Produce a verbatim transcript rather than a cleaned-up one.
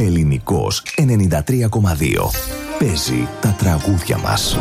Ελληνικός ενενήντα τρία κόμμα δύο. Παίζει τα τραγούδια μας.